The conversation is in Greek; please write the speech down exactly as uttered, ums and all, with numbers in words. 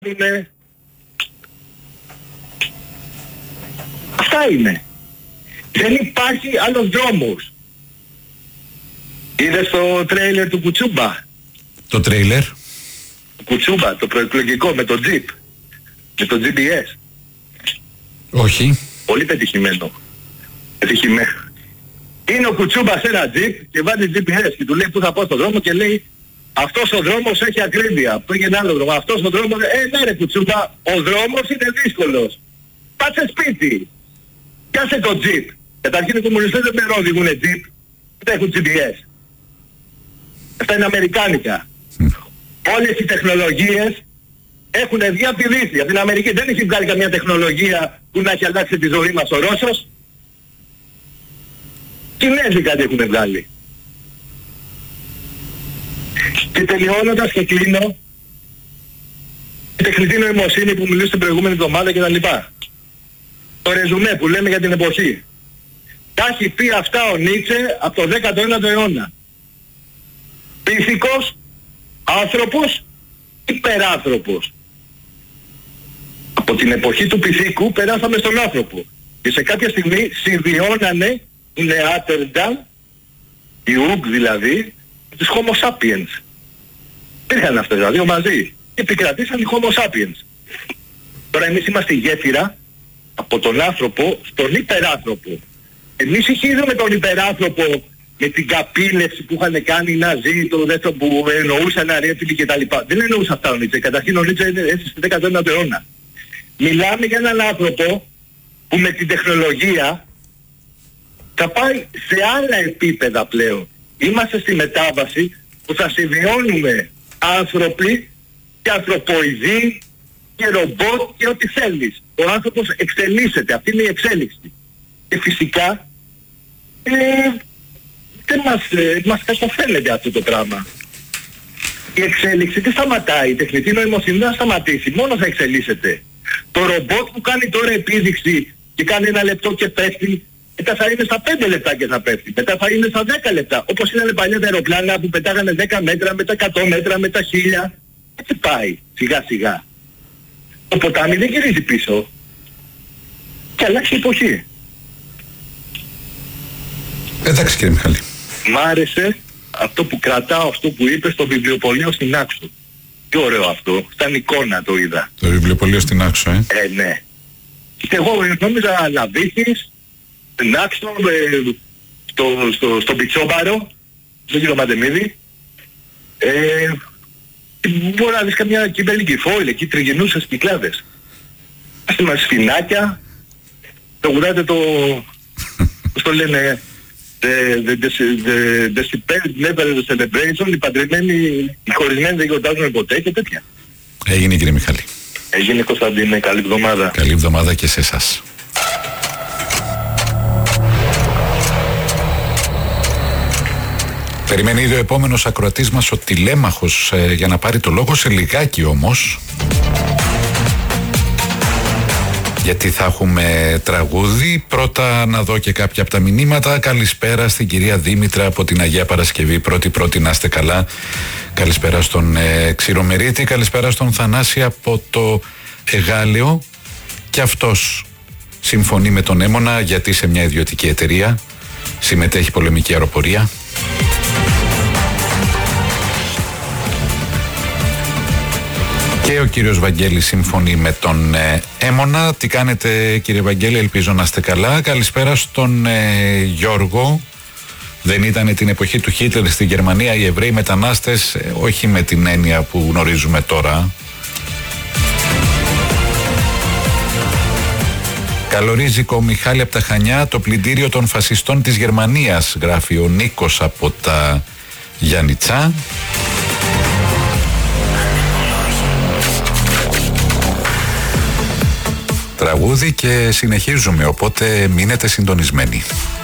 είναι. Αυτά είναι. Δεν υπάρχει άλλος δρόμος. Είδες το τρέιλερ του Κουτσούμπα? Το τρέιλερ? Το Κουτσούμπα, το προεκλογικό με το Jeep. Με το τζι πι ες. Όχι. Πολύ πετυχημένο. Πετυχημένο. Είναι ο Κουτσούμπα σε ένα Jeep και βάζει τζι πι ες και του λέει που θα πάω στον δρόμο και λέει αυτός ο δρόμος έχει ακρίβεια. Πήγαινε άλλο δρόμο. Αυτός ο δρόμος... Ε, ναι ρε Κουτσούμπα, ο δρόμος είναι δύσκολος. Πάτσε σπίτι. Πιάσε το Jeep. Καταρχήν οι κομμουνιστές δεν με οδηγούν Jeep. Δεν έχουν τζι πι ες. Αυτά είναι αμερικάνικα. Mm. Όλες οι τεχνολογίες έχουν βγει από τη Δύση. Από την Αμερική δεν έχει βγάλει καμία τεχνολογία που να έχει αλλάξει τη ζωή μας ο Ρώσος. Κινέζοι κάτι έχουν βγάλει. Και τελειώνοντας και κλείνω, η τεχνητή νοημοσύνη που μιλούσε την προηγούμενη εβδομάδα κτλ. Το ρεζουμέ που λέμε για την εποχή. Τα έχει πει αυτά ο Νίτσε από το δέκατο ένατο αιώνα. Πίθηκος, άνθρωπος, υπεράνθρωπος. Από την εποχή του πυθίκου περάσαμε στον άνθρωπο. Και σε κάποια στιγμή συμβιώνανε οι Νεάτερνταν, οι Ουγγ δηλαδή, τους Homo sapiens. Ήρθαν αυτές τα δύο μαζί και επικρατήσαν οι Homo sapiens. Τώρα εμείς είμαστε η γέφυρα από τον άνθρωπο στον υπεράνθρωπο. Εμείς είχαμε τον υπεράνθρωπο με την καπήλευση που είχαν κάνει οι Ναζί, το δεύτερο που εννοούσαν αρέφιλοι κτλ. Δεν εννοούσε αυτά ο Νίτσε. Καταρχήν ο Νίτσε έζησε στο δέκατο ένατο αιώνα. Μιλάμε για έναν άνθρωπο που με την τεχνολογία θα πάει σε άλλα επίπεδα πλέον. Είμαστε στη μετάβαση που θα συμβιώνουμε άνθρωποι και ανθρωποειδή και ρομπότ και ό,τι θέλεις. Ο άνθρωπος εξελίσσεται. Αυτή είναι η εξέλιξη. Και φυσικά ε, δεν μας, ε, μας καταφέρνεται αυτό το πράγμα. Η εξέλιξη τι σταματάει? Η τεχνητή νοημοσύνη δεν θα σταματήσει. Μόνο θα εξελίσσεται. Το ρομπότ που κάνει τώρα επίδειξη και κάνει ένα λεπτό και πέφτει, μετά θα είναι στα πέντε λεπτά και θα πέφτει. Μετά θα είναι στα δέκα λεπτά. Όπως ήταν παλιά τα αεροπλάνα που πετάγανε δέκα μέτρα, μετά εκατό μέτρα, μετά χίλια. Έτσι πάει σιγά σιγά. Το ποτάμι δεν γυρίζει πίσω. Και αλλάξει η εποχή. Εντάξει κύριε Μιχάλη. Μ' άρεσε αυτό που κρατάω, αυτό που είπε στο βιβλιοπωλείο στην Άξο. Τι ωραίο αυτό. Σαν εικόνα το είδα. Το βιβλιοπωλείο στην Άξο, ε. Ε, ναι. Και εγώ νόμιζα Λαβίθης, στην Άξο, ε, στο, στο, στο Πιτσόμπαρο, στον κύριο Μαντεμίδη. Ε, μπορεί να δεις καμιά κυβερνική φόιλ, εκεί τριγινούσες κυκλάδες. Άστε μας σφινάκια, το γουράτε το, πώς το λένε, the, the, the, the, the never celebration, οι παντρεμένοι, οι χωρισμένοι δεν γιορτάζουν ποτέ και τέτοια. Έγινε κύριε Μιχάλη. Έγινε Κωνσταντίνε, καλή εβδομάδα. Καλή εβδομάδα και σε εσάς. Περιμένει ήδη ο επόμενος ακροατής μας ο τηλέμαχος ε, για να πάρει το λόγο σε λιγάκι όμως. Γιατί θα έχουμε τραγούδι. Πρώτα να δω και κάποια από τα μηνύματα. Καλησπέρα στην κυρία Δήμητρα από την Αγία Παρασκευή. Πρώτη πρώτη να είστε καλά. Καλησπέρα στον ε, Ξηρομερίτη. Καλησπέρα στον Θανάση από το Εγάλεο. Και αυτός συμφωνεί με τον Έμονα γιατί σε μια ιδιωτική εταιρεία συμμετέχει πολεμική αεροπορία. Και ο κύριος Βαγγέλης συμφωνεί με τον ε, Έμονα. Τι κάνετε κύριε Βαγγέλη, ελπίζω να είστε καλά. Καλησπέρα στον ε, Γιώργο. Δεν ήταν την εποχή του Χίτλερ στη Γερμανία οι Εβραίοι μετανάστες, ε, όχι με την έννοια που γνωρίζουμε τώρα. Καλορίζικο Μιχάλη από τα Χανιά, το πλυντήριο των φασιστών της Γερμανίας, γράφει ο Νίκος από τα Γιάννητσά. Τραγούδι και συνεχίζουμε, οπότε μείνετε συντονισμένοι.